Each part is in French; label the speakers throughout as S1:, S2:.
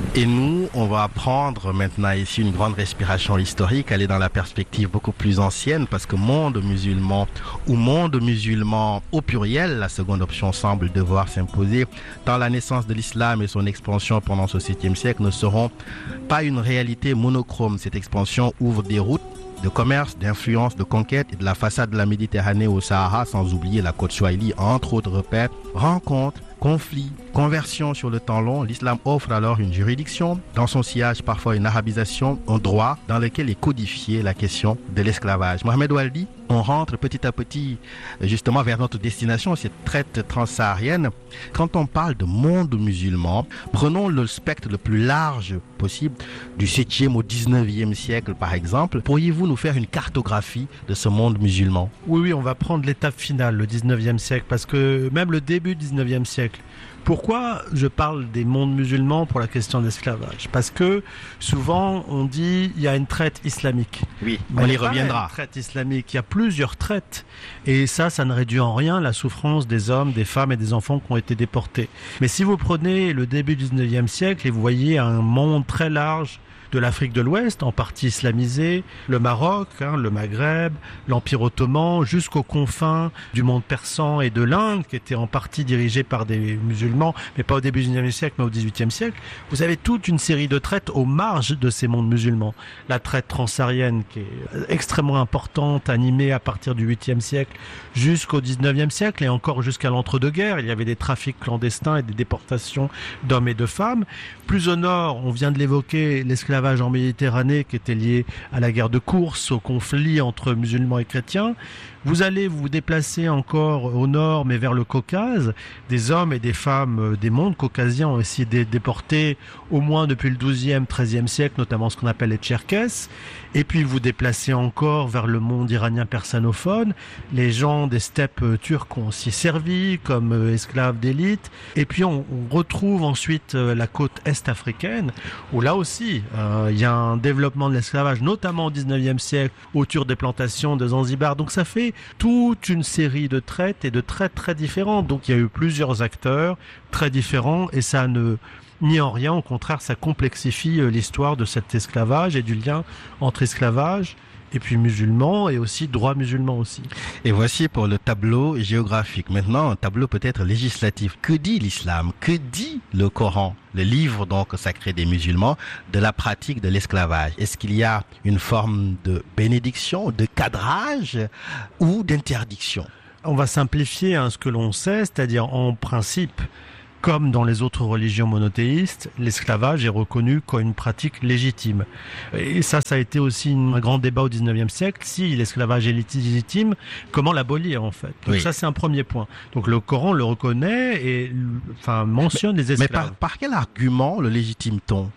S1: Et nous, on va prendre maintenant ici une grande respiration historique, aller dans la perspective beaucoup plus ancienne, parce que monde musulman ou monde musulman au pluriel, la seconde option semble devoir s'imposer, dans la naissance de l'islam et son expansion pendant ce 7e siècle ne seront pas une réalité monochrome. Cette expansion ouvre des routes de commerce, d'influence, de conquête et de la façade de la Méditerranée au Sahara, sans oublier la côte Swahili, entre autres repères, rencontres, conflits, conversions sur le temps long. L'islam offre alors une juridiction, dans son sillage parfois une arabisation, un droit dans lequel est codifiée la question de l'esclavage. Mohamed Waldi, on rentre petit à petit justement vers notre destination, cette traite transsaharienne. Quand on parle de monde musulman, prenons le spectre le plus large possible, du 7e au 19e siècle par exemple. Pourriez-vous nous faire une cartographie de ce monde musulman?
S2: Oui, on va prendre l'étape finale, le 19e siècle, parce que même le début du 19e siècle. Pourquoi je parle des mondes musulmans pour la question de l'esclavage? Parce que souvent on dit il y a une traite islamique.
S1: Oui, on y reviendra.
S2: Une traite islamique, il y a plusieurs traites. Et ça ne réduit en rien la souffrance des hommes, des femmes et des enfants qui ont été déportés. Mais si vous prenez le début du 19e siècle et vous voyez un monde très large de l'Afrique de l'Ouest, en partie islamisée, le Maroc, le Maghreb, l'Empire ottoman, jusqu'aux confins du monde persan et de l'Inde, qui était en partie dirigé par des musulmans, mais pas au début du 19e siècle, mais au 18e siècle. Vous avez toute une série de traites aux marges de ces mondes musulmans. La traite transsaharienne, qui est extrêmement importante, animée à partir du 8e siècle jusqu'au 19e siècle, et encore jusqu'à l'entre-deux-guerres. Il y avait des trafics clandestins et des déportations d'hommes et de femmes. Plus au nord, on vient de l'évoquer, l'esclavage en Méditerranée qui était lié à la guerre de course, au conflit entre musulmans et chrétiens. Vous allez vous déplacer encore au nord, mais vers le Caucase. Des hommes et des femmes des mondes caucasiens ont aussi été déportés au moins depuis le 12e, 13e siècle, notamment ce qu'on appelle les Tcherkesses. Et puis vous déplacez encore vers le monde iranien persanophone. Les gens des steppes turques ont aussi servi comme esclaves d'élite. Et puis on retrouve ensuite la côte est africaine, où là aussi il y a un développement de l'esclavage, notamment au 19e siècle, autour des plantations de Zanzibar. Donc ça fait toute une série de traites et de traites très différentes. Donc il y a eu plusieurs acteurs très différents et ça ne nie en rien, au contraire, ça complexifie l'histoire de cet esclavage et du lien entre esclavage et puis musulman et aussi droit musulman aussi.
S1: Et voici pour le tableau géographique. Maintenant, un tableau peut-être législatif. Que dit l'islam? Que dit le Coran, le livre donc sacré des musulmans, de la pratique de l'esclavage? Est-ce qu'il y a une forme de bénédiction, de cadrage ou d'interdiction?
S2: On va simplifier ce que l'on sait, c'est-à-dire en principe, comme dans les autres religions monothéistes, l'esclavage est reconnu comme une pratique légitime. Et ça a été aussi un grand débat au 19e siècle. Si l'esclavage est légitime, comment l'abolir en fait? Donc ça, c'est un premier point. Donc le Coran le reconnaît et mentionne les esclaves.
S1: Mais par quel argument le légitime-t-on?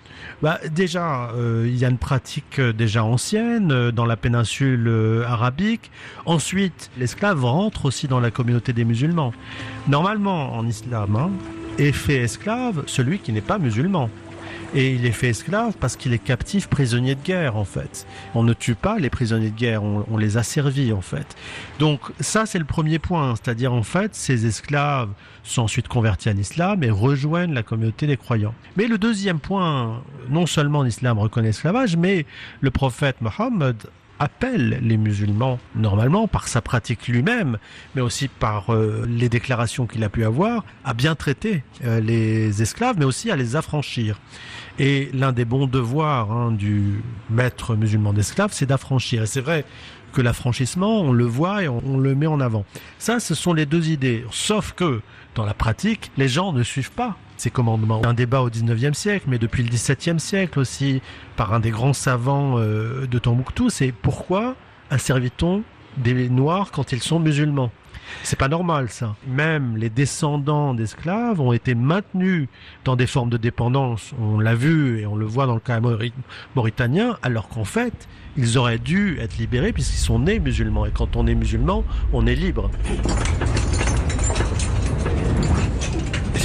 S2: Déjà, il y a une pratique déjà ancienne dans la péninsule arabique. Ensuite, l'esclave rentre aussi dans la communauté des musulmans. Normalement, en islam, est fait esclave celui qui n'est pas musulman. Et il est fait esclave parce qu'il est captif, prisonnier de guerre en fait. On ne tue pas les prisonniers de guerre, on les a servis en fait. Donc ça c'est le premier point, c'est-à-dire en fait ces esclaves sont ensuite convertis à l'islam et rejoignent la communauté des croyants. Mais le deuxième point, non seulement l'islam reconnaît l'esclavage, mais le prophète Mohammed appelle les musulmans, normalement par sa pratique lui-même, mais aussi par les déclarations qu'il a pu avoir, à bien traiter les esclaves, mais aussi à les affranchir. Et l'un des bons devoirs du maître musulman d'esclaves, c'est d'affranchir. Et c'est vrai que l'affranchissement, on le voit et on le met en avant. Ça, ce sont les deux idées. Sauf que, dans la pratique, les gens ne suivent pas ces commandements. Un débat au 19e siècle, mais depuis le 17e siècle aussi, par un des grands savants de Tombouctou, c'est pourquoi asservit-on des Noirs quand ils sont musulmans? C'est pas normal ça. Même les descendants d'esclaves ont été maintenus dans des formes de dépendance. On l'a vu et on le voit dans le cas mauritanien, alors qu'en fait, ils auraient dû être libérés puisqu'ils sont nés musulmans. Et quand on est musulman, on est libre.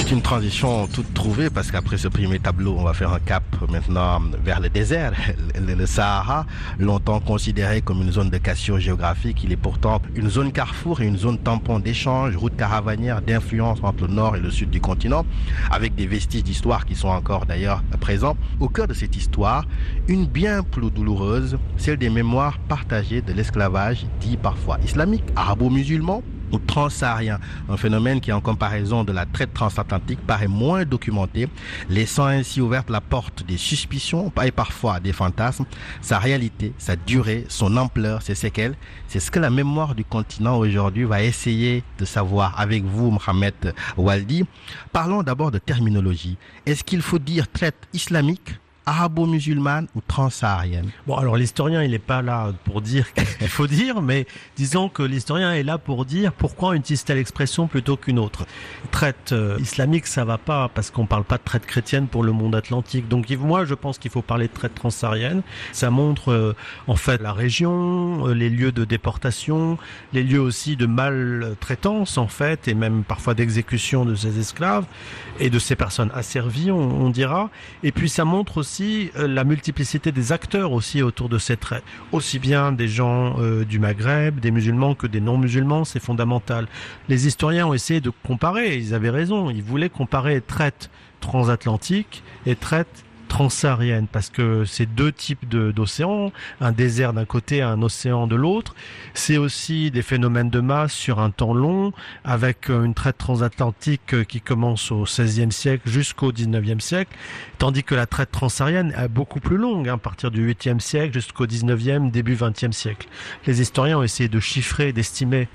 S1: C'est une transition toute trouvée parce qu'après ce premier tableau, on va faire un cap maintenant vers le désert. Le Sahara, longtemps considéré comme une zone de cassure géographique, il est pourtant une zone carrefour et une zone tampon d'échange, route caravanière, d'influence entre le nord et le sud du continent, avec des vestiges d'histoire qui sont encore d'ailleurs présents. Au cœur de cette histoire, une bien plus douloureuse, celle des mémoires partagées de l'esclavage dit parfois islamique, arabo-musulman ou transsaharien, un phénomène qui en comparaison de la traite transatlantique paraît moins documenté, laissant ainsi ouverte la porte des suspicions et parfois des fantasmes. Sa réalité, sa durée, son ampleur, ses séquelles, c'est ce que la mémoire du continent aujourd'hui va essayer de savoir avec vous, Mohamed Waldi. Parlons d'abord de terminologie. Est-ce qu'il faut dire traite islamique, arabo-musulmane ou transsaharienne?
S2: Bon, alors l'historien, il n'est pas là pour dire qu'il faut dire, mais disons que l'historien est là pour dire pourquoi on utilise telle expression plutôt qu'une autre. Traite islamique, ça va pas, parce qu'on parle pas de traite chrétienne pour le monde atlantique. Donc moi, je pense qu'il faut parler de traite transsaharienne. Ça montre en fait la région, les lieux de déportation, les lieux aussi de maltraitance en fait, et même parfois d'exécution de ces esclaves et de ces personnes asservies, on dira. Et puis ça montre aussi la multiplicité des acteurs aussi autour de ces traits. Aussi bien des gens du Maghreb, des musulmans que des non-musulmans, c'est fondamental. Les historiens ont essayé de comparer, ils avaient raison, ils voulaient comparer traite transatlantique et traite transsaharienne, parce que c'est deux types d'océans, un désert d'un côté, un océan de l'autre. C'est aussi des phénomènes de masse sur un temps long, avec une traite transatlantique qui commence au XVIe siècle jusqu'au XIXe siècle, tandis que la traite transsaharienne est beaucoup plus longue, à partir du VIIIe siècle jusqu'au XIXe, début XXe siècle. Les historiens ont essayé de chiffrer, d'estimer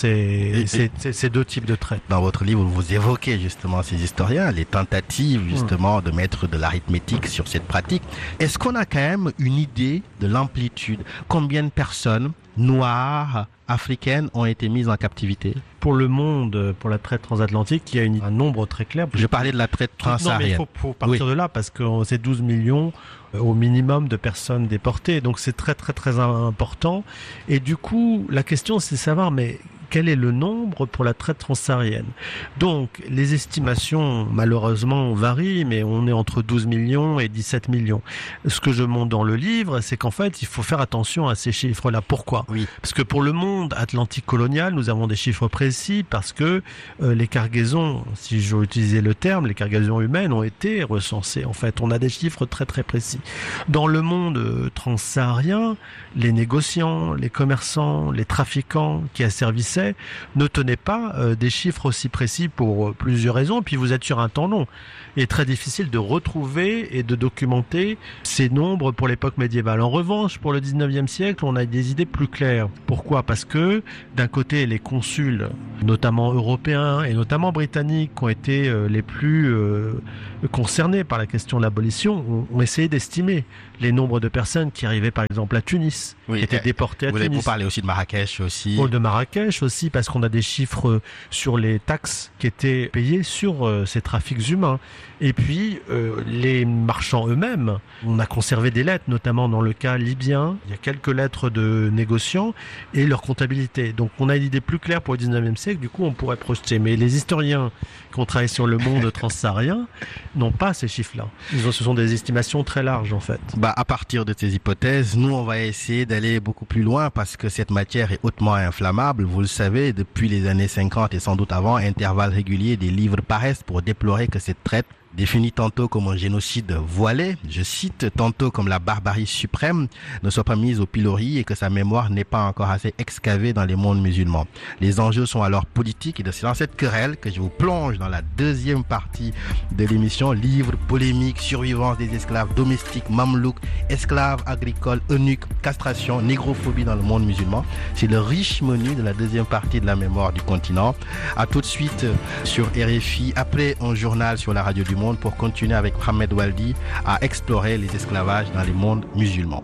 S2: ces deux types de traites.
S1: Dans votre livre, vous évoquez justement ces historiens, les tentatives justement de mettre de l'arithmétique sur cette pratique. Est-ce qu'on a quand même une idée de l'amplitude? Combien de personnes noires, africaines ont été mises en captivité?
S2: Pour le monde, pour la traite transatlantique, il y a un nombre très clair.
S1: Je parlais de la traite transsaharienne.
S2: Non, mais il faut partir de là, parce que c'est 12 millions au minimum de personnes déportées. Donc c'est très très très important. Et du coup, la question c'est de savoir, mais quel est le nombre pour la traite transsaharienne? Donc, les estimations, malheureusement, varient, mais on est entre 12 millions et 17 millions. Ce que je montre dans le livre, c'est qu'en fait, il faut faire attention à ces chiffres-là. Pourquoi?
S1: Oui.
S2: Parce que pour le monde atlantique colonial, nous avons des chiffres précis, parce que les cargaisons, si je veux utiliser le terme, les cargaisons humaines ont été recensées. En fait, on a des chiffres très très précis. Dans le monde transsaharien, les négociants, les commerçants, les trafiquants qui asservissaient ne tenaient pas des chiffres aussi précis pour plusieurs raisons. Puis vous êtes sur un temps long. Il est très difficile de retrouver et de documenter ces nombres pour l'époque médiévale. En revanche, pour le 19e siècle, on a des idées plus claires. Pourquoi? Parce que d'un côté, les consuls, notamment européens et notamment britanniques, qui ont été les plus concernés par la question de l'abolition, ont essayé d'estimer les nombres de personnes qui arrivaient par exemple à Tunis, qui étaient déportées à Tunis.
S1: Vous parlez aussi de Marrakech aussi.
S2: De Marrakech aussi, parce qu'on a des chiffres sur les taxes qui étaient payées sur ces trafics humains. Et puis, les marchands eux-mêmes, on a conservé des lettres, notamment dans le cas libyen. Il y a quelques lettres de négociants et leur comptabilité. Donc, on a une idée plus claire pour le 19e siècle. Du coup, on pourrait projeter. Mais les historiens qui ont travaillé sur le monde transsaharien n'ont pas ces chiffres-là. Ce sont des estimations très larges, en fait.
S1: À partir de ces hypothèses, nous, on va essayer d'aller beaucoup plus loin parce que cette matière est hautement inflammable. Vous le savez, depuis les années 50 et sans doute avant, à intervalles réguliers, des livres paraissent pour déplorer que cette traite, définie tantôt comme un génocide voilé, je cite, tantôt comme la barbarie suprême, ne soit pas mise au pilori et que sa mémoire n'est pas encore assez excavée dans les mondes musulmans. Les enjeux sont alors politiques et c'est dans cette querelle que je vous plonge dans la deuxième partie de l'émission, livre, polémique, survivance des esclaves domestiques, mamelouks, esclaves agricoles, eunuques, castration, négrophobie dans le monde musulman. C'est le riche menu de la deuxième partie de la mémoire du continent. À tout de suite sur RFI, après un journal sur la radio du monde, pour continuer avec Mohamed Waldi à explorer les esclavages dans les mondes musulmans.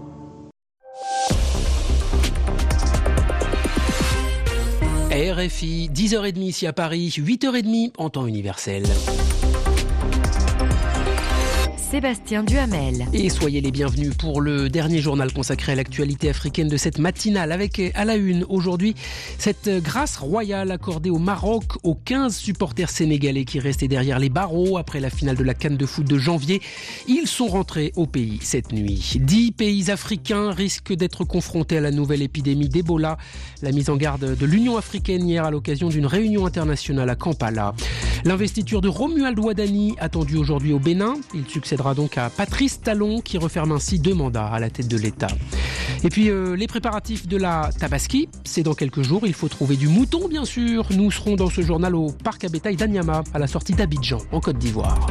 S3: RFI, 10h30 ici à Paris, 8h30 en temps universel. Sébastien Duhamel.
S4: Et soyez les bienvenus pour le dernier journal consacré à l'actualité africaine de cette matinale, avec à la une aujourd'hui cette grâce royale accordée au Maroc aux 15 supporters sénégalais qui restaient derrière les barreaux après la finale de la CAN de foot de janvier. Ils sont rentrés au pays cette nuit. 10 pays africains risquent d'être confrontés à la nouvelle épidémie d'Ebola. La mise en garde de l'Union africaine hier à l'occasion d'une réunion internationale à Kampala. L'investiture de Romuald Wadani attendue aujourd'hui au Bénin. Il succédera donc à Patrice Talon qui referme ainsi 2 mandats à la tête de l'État. Et puis les préparatifs de la Tabaski, c'est dans quelques jours. Il faut trouver du mouton bien sûr. Nous serons dans ce journal au parc à bétail d'Anyama à la sortie d'Abidjan en Côte d'Ivoire.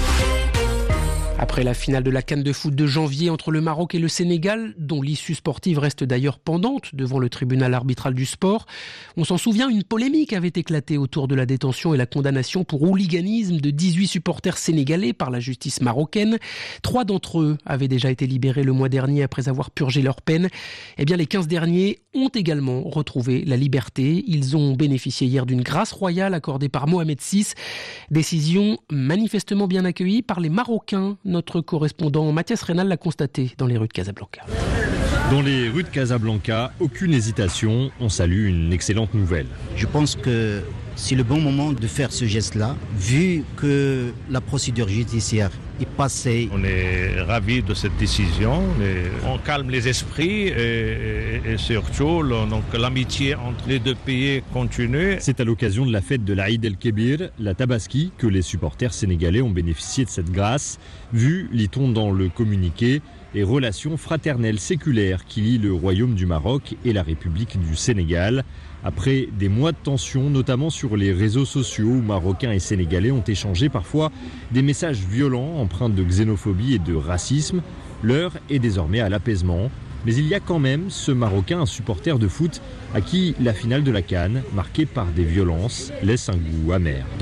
S4: Après la finale de la CAN de foot de janvier entre le Maroc et le Sénégal, dont l'issue sportive reste d'ailleurs pendante devant le tribunal arbitral du sport, on s'en souvient, une polémique avait éclaté autour de la détention et la condamnation pour hooliganisme de 18 supporters sénégalais par la justice marocaine. 3 d'entre eux avaient déjà été libérés le mois dernier après avoir purgé leur peine. Eh bien, les 15 derniers ont également retrouvé la liberté. Ils ont bénéficié hier d'une grâce royale accordée par Mohamed VI. Décision manifestement bien accueillie par les Marocains. Notre correspondant Mathias Reynal l'a constaté dans les rues de Casablanca.
S5: Dans les rues de Casablanca, aucune hésitation, on salue une excellente nouvelle.
S6: Je pense que c'est le bon moment de faire ce geste-là, vu que la procédure judiciaire est passée.
S7: On est ravis de cette décision, on calme les esprits et surtout donc, l'amitié entre les deux pays continue.
S5: C'est à l'occasion de la fête de l'Aïd el-Kébir, la Tabaski, que les supporters sénégalais ont bénéficié de cette grâce, vu, lit-on dans le communiqué, les relations fraternelles séculaires qui lient le Royaume du Maroc et la République du Sénégal. Après des mois de tension, notamment sur les réseaux sociaux où Marocains et Sénégalais ont échangé parfois des messages violents empreints de xénophobie et de racisme, l'heure est désormais à l'apaisement. Mais il y a quand même ce Marocain, un supporter de foot, à qui la finale de la CAN, marquée par des violences, laisse un goût amer.
S6: De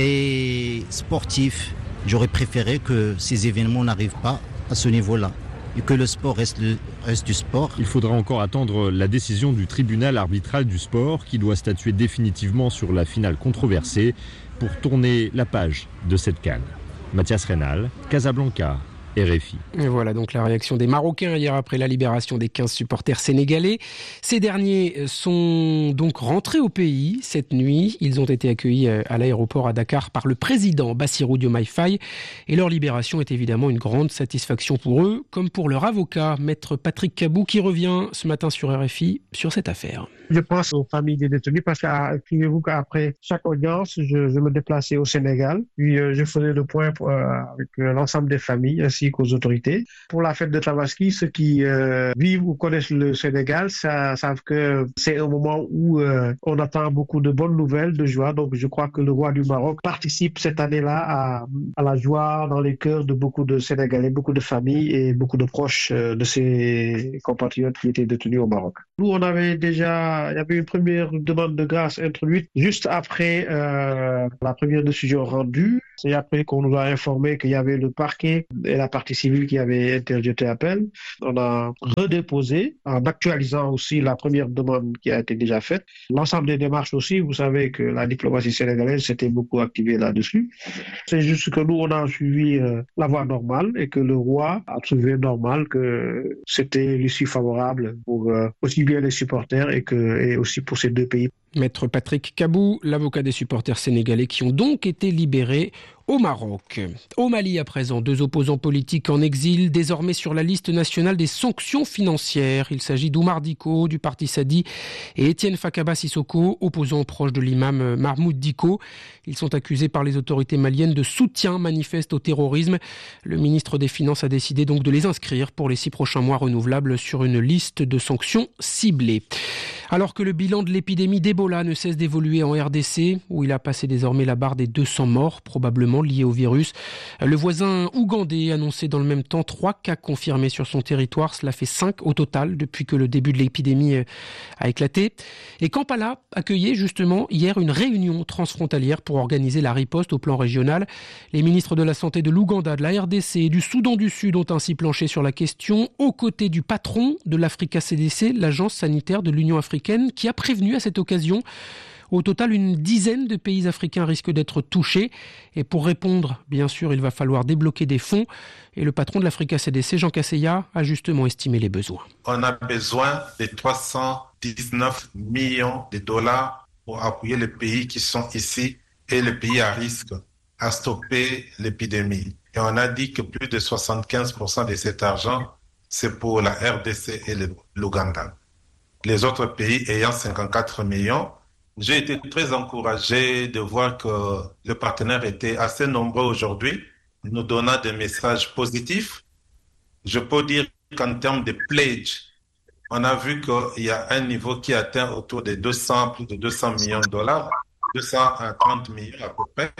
S6: côté sportif, j'aurais préféré que ces événements n'arrivent pas à ce niveau-là. Et que le sport reste du sport.
S5: Il faudra encore attendre la décision du tribunal arbitral du sport qui doit statuer définitivement sur la finale controversée pour tourner la page de cette CAN. Mathias Reynal, Casablanca, RFI.
S4: Et voilà donc la réaction des Marocains hier après la libération des 15 supporters sénégalais. Ces derniers sont donc rentrés au pays cette nuit. Ils ont été accueillis à l'aéroport à Dakar par le président Bassirou Diomaye Faye. Et leur libération est évidemment une grande satisfaction pour eux, comme pour leur avocat, maître Patrick Kabou, qui revient ce matin sur RFI sur cette affaire.
S8: Je pense aux familles des détenus parce qu'écrivez-vous qu'après chaque audience, je me déplaçais au Sénégal. Puis je faisais le point avec l'ensemble des familles ainsi qu'aux autorités. Pour la fête de Tabaski, ceux qui vivent ou connaissent le Sénégal savent que c'est un moment où on attend beaucoup de bonnes nouvelles, de joie. Donc je crois que le roi du Maroc participe cette année-là à la joie dans les cœurs de beaucoup de Sénégalais, beaucoup de familles et beaucoup de proches de ses compatriotes qui étaient détenus au Maroc. Nous, il y avait une première demande de grâce introduite juste après la première décision rendue. C'est après qu'on nous a informé qu'il y avait le parquet et la partie civile qui avait interjeté appel. On a redéposé en actualisant aussi la première demande qui a été déjà faite. L'ensemble des démarches aussi, vous savez que la diplomatie sénégalaise s'était beaucoup activée là-dessus. C'est juste que nous, on a suivi la voie normale et que le roi a trouvé normal que c'était l'issue favorable pour aussi bien les supporters et aussi pour ces deux pays.
S4: Maître Patrick Kabou, l'avocat des supporters sénégalais qui ont donc été libérés au Maroc. Au Mali à présent, 2 opposants politiques en exil, désormais sur la liste nationale des sanctions financières. Il s'agit d'Oumar Diko du parti Sadi et Étienne Fakaba Sissoko, opposant proche de l'imam Mahmoud Diko. Ils sont accusés par les autorités maliennes de soutien manifeste au terrorisme. Le ministre des Finances a décidé donc de les inscrire pour les 6 prochains mois renouvelables sur une liste de sanctions ciblées. Alors que le bilan de l'épidémie d'Ebola ne cesse d'évoluer en RDC, où il a passé désormais la barre des 200 morts, probablement liés au virus. Le voisin ougandais annonçait dans le même temps 3 cas confirmés sur son territoire. Cela fait 5 au total depuis que le début de l'épidémie a éclaté. Et Kampala accueillait justement hier une réunion transfrontalière pour organiser la riposte au plan régional. Les ministres de la Santé de l'Ouganda, de la RDC et du Soudan du Sud ont ainsi planché sur la question, aux côtés du patron de l'Africa CDC, l'agence sanitaire de l'Union africaine, qui a prévenu à cette occasion Au total, une dizaine de pays africains risquent d'être touchés. Et pour répondre, bien sûr, il va falloir débloquer des fonds. Et le patron de l'Africa CDC, Jean Kaseya, a justement estimé les besoins.
S3: On a besoin de 319 millions de dollars pour appuyer les pays qui sont ici et les pays à risque à stopper l'épidémie. Et on a dit que plus de 75% de cet argent, c'est pour la RDC et l'Ouganda. Les autres pays ayant 54 millions, j'ai été très encouragé de voir que les partenaires étaient assez nombreux aujourd'hui, nous donnant des messages positifs. Je peux dire qu'en termes de pledge, on a vu qu'il y a un niveau qui atteint autour de plus de 200 millions de dollars, 230 millions à peu près.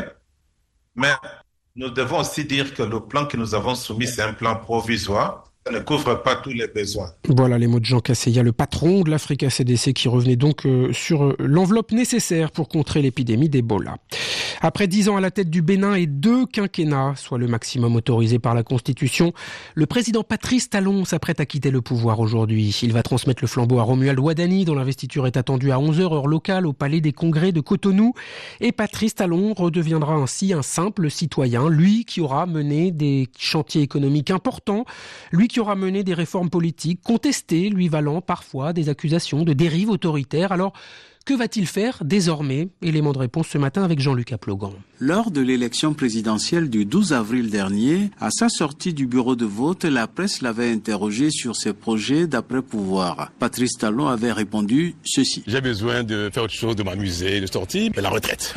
S3: Mais nous devons aussi dire que le plan que nous avons soumis, c'est un plan provisoire. Ça ne couvre pas tous les besoins.
S4: Voilà les mots de Jean Kaseya, le patron de l'Africa CDC, qui revenait donc sur l'enveloppe nécessaire pour contrer l'épidémie d'Ebola. Après 10 ans à la tête du Bénin et 2 quinquennats, soit le maximum autorisé par la Constitution, le président Patrice Talon s'apprête à quitter le pouvoir aujourd'hui. Il va transmettre le flambeau à Romuald Wadani, dont l'investiture est attendue à 11h heure locale au Palais des Congrès de Cotonou. Et Patrice Talon redeviendra ainsi un simple citoyen, lui qui aura mené des chantiers économiques importants, lui qui aura mené des réformes politiques contestées, lui valant parfois des accusations de dérive autoritaire. Alors, que va-t-il faire désormais ? Élément de réponse ce matin avec Jean-Luc Aplogan.
S9: Lors de l'élection présidentielle du 12 avril dernier, à sa sortie du bureau de vote, la presse l'avait interrogé sur ses projets d'après-pouvoir. Patrice Talon avait répondu ceci.
S10: J'ai besoin de faire autre chose, de m'amuser, de sortir, mais la retraite.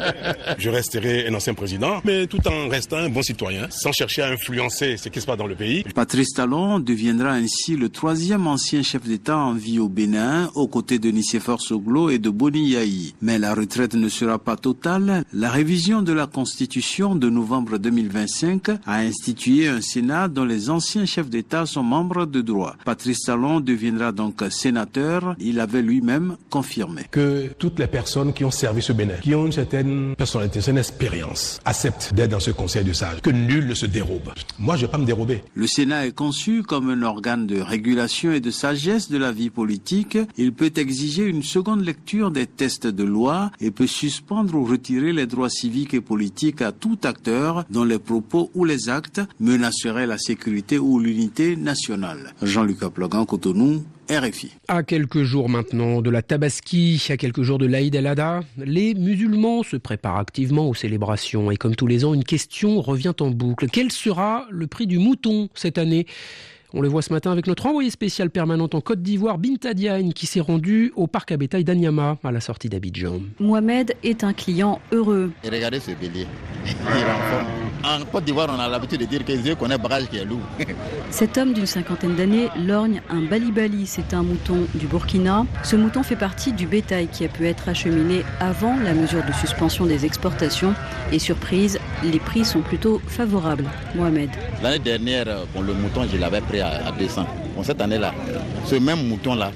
S10: Je resterai un ancien président, mais tout en restant un bon citoyen, sans chercher à influencer ce qui se passe dans le pays.
S9: Patrice Talon deviendra ainsi le 3e ancien chef d'État en vie au Bénin, aux côtés de Nicéphore Soglo et de Boni Yayi. Mais la retraite ne sera pas totale. La révision de la Constitution de novembre 2025 a institué un Sénat dont les anciens chefs d'État sont membres de droit. Patrice Talon deviendra donc sénateur. Il avait lui-même confirmé
S11: que toutes les personnes qui ont servi ce Bénin, qui ont une certaine personnalité, une expérience, acceptent d'être dans ce conseil de sages, que nul ne se dérobe. Moi, je ne vais pas me dérober.
S9: Le Sénat est conçu comme un organe de régulation et de sagesse de la vie politique. Il peut exiger une seconde lecture des textes de loi et peut suspendre ou retirer les droits civiques et politiques à tout acteur dont les propos ou les actes menaceraient la sécurité ou l'unité nationale. Jean-Luc Aplogan, Cotonou, RFI.
S4: À quelques jours maintenant de la Tabaski, à quelques jours de l'Aïd el-Adha, les musulmans se préparent activement aux célébrations. Et comme tous les ans, une question revient en boucle. Quel sera le prix du mouton cette année ? On le voit ce matin avec notre envoyé spécial permanente en Côte d'Ivoire, Binta Diagne, qui s'est rendu au parc à bétail d'Anyama à la sortie d'Abidjan.
S12: Mohamed est un client heureux.
S13: Et regardez ce bélier, il est en forme. En Côte d'Ivoire, on a l'habitude de dire que Dieu connaît barrage qui est lourd.
S12: Cet homme d'une 50aine d'années lorgne un balibali, c'est un mouton du Burkina. Ce mouton fait partie du bétail qui a pu être acheminé avant la mesure de suspension des exportations. Et surprise, les prix sont plutôt favorables. Mohamed.
S13: L'année dernière, le mouton, je l'avais pris à 200. Bon, cette année-là, ce même mouton-là,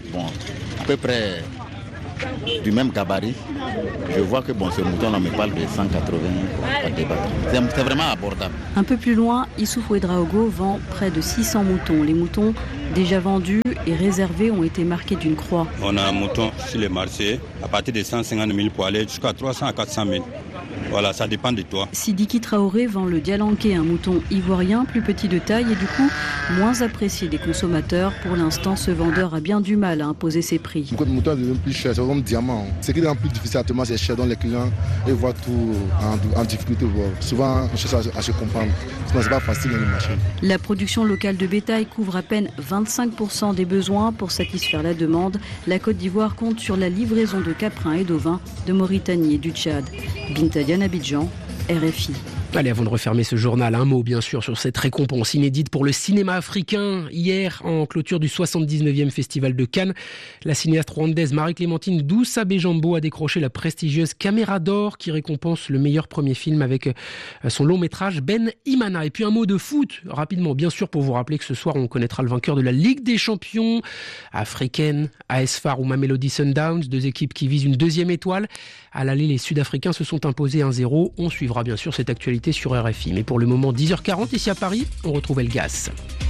S13: à peu près du même gabarit, je vois que ce mouton-là me parle de 180 à débattre. C'est vraiment abordable.
S12: Un peu plus loin, Issoufou Ouedraogo vend près de 600 moutons. Les moutons déjà vendus et réservés ont été marqués d'une croix.
S14: On a un mouton sur le marché à partir de 150 000 pour aller jusqu'à 300 à 400 000. Voilà, ça dépend de toi.
S12: Sidiki Traoré vend le Dialanké, un mouton ivoirien plus petit de taille et du coup moins apprécié des consommateurs. Pour l'instant, ce vendeur a bien du mal à imposer ses prix.
S15: Le mouton devient plus cher, c'est comme diamant. Ce qui est plus difficile actuellement, c'est cher, donc les clients voient tout en difficulté. Souvent, on cherche à se comprendre. Sinon, c'est pas facile dans le marché.
S12: La production locale de bétail couvre à peine 25% des besoins. Pour satisfaire la demande, la Côte d'Ivoire compte sur la livraison de caprins et d'ovins de Mauritanie et du Tchad. Binta Diagne, Abidjan, RFI.
S4: Allez, avant de refermer ce journal, un mot bien sûr sur cette récompense inédite pour le cinéma africain. Hier, en clôture du 79e Festival de Cannes, la cinéaste rwandaise Marie-Clémentine Doussa-Béjambo a décroché la prestigieuse Caméra d'Or qui récompense le meilleur premier film avec son long métrage Ben Imana. Et puis un mot de foot, rapidement bien sûr, pour vous rappeler que ce soir on connaîtra le vainqueur de la Ligue des Champions africaine, AS FAR ou Mamelodi Sundowns, deux équipes qui visent une deuxième étoile. À l'aller, les Sud-Africains se sont imposés 1-0. On suivra bien sûr cette actualité sur RFI. Mais pour le moment, 10h40 ici à Paris, on retrouve Elgas.